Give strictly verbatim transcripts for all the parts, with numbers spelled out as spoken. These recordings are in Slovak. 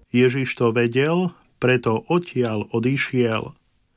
Ježiš to vedel, preto odtiaľ odišiel.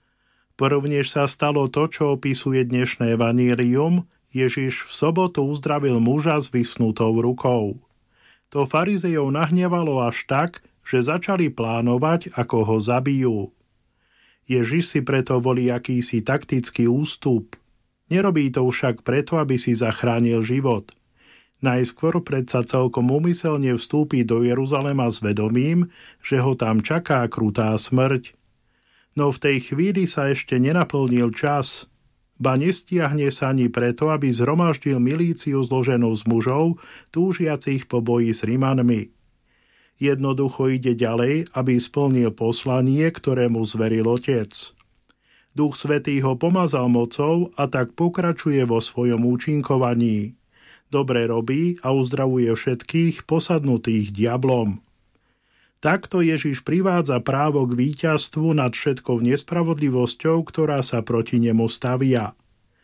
Prvnež sa stalo to, čo opisuje dnešné evanílium, Ježiš v sobotu uzdravil muža s vyvsnutou rukou. To farizejov nahnevalo až tak, že začali plánovať, ako ho zabijú. Ježiš si preto volí akýsi taktický ústup. Nerobí to však preto, aby si zachránil život. Najskôr predsa celkom úmyselne vstúpi do Jeruzalema s vedomím, že ho tam čaká krutá smrť. No v tej chvíli sa ešte nenaplnil čas, ba nestiahne sa ani preto, aby zhromaždil milíciu zloženú z mužov, túžiacich po boji s Rimanmi. Jednoducho ide ďalej, aby splnil poslanie, ktorému zveril Otec. Duch Svätý ho pomazal mocou a tak pokračuje vo svojom účinkovaní. Dobre robí a uzdravuje všetkých posadnutých diablom. Takto Ježiš privádza právo k víťazstvu nad všetkou nespravodlivosťou, ktorá sa proti nemu stavia.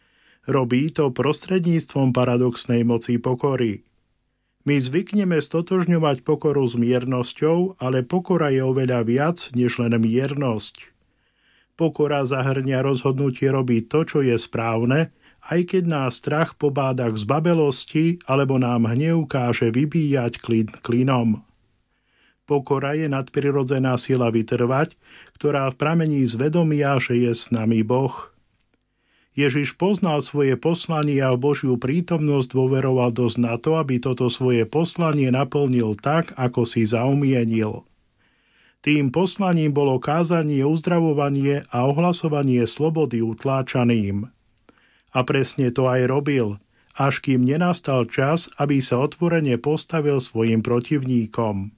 Robí to prostredníctvom paradoxnej moci pokory. My zvykneme stotožňovať pokoru s miernosťou, ale pokora je oveľa viac než len miernosť. Pokora zahrňa rozhodnutie robiť to, čo je správne, aj keď nás strach pobáda k zbabelosti alebo nám hnev káže vybíjať klin klinom. Pokora je nadprirodzená sila vytrvať, ktorá pramení z vedomia, že je s nami Boh. Ježiš poznal svoje poslanie a Božiu prítomnosť dôveroval dosť na to, aby toto svoje poslanie naplnil tak, ako si zaumienil. Tým poslaním bolo kázanie, uzdravovanie a ohlasovanie slobody utláčaným. A presne to aj robil, až kým nenastal čas, aby sa otvorene postavil svojim protivníkom.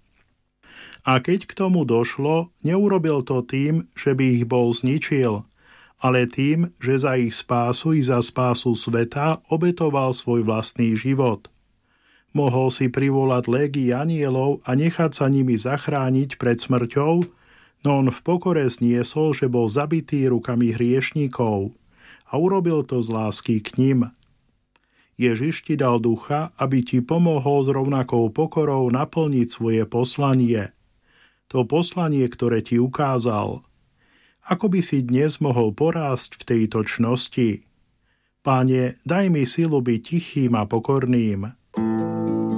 A keď k tomu došlo, neurobil to tým, že by ich bol zničil, ale tým, že za ich spásu i za spásu sveta obetoval svoj vlastný život. Mohol si privolať légy anielov a nechať sa nimi zachrániť pred smrťou, no on v pokore zniesol, že bol zabitý rukami hriešníkov a urobil to z lásky k nim. Ježiš ti dal ducha, aby ti pomohol s rovnakou pokorou naplniť svoje poslanie. To poslanie, ktoré ti ukázal. Ako by si dnes mohol porásť v tejto čnosti? Páne, daj mi silu byť tichým a pokorným.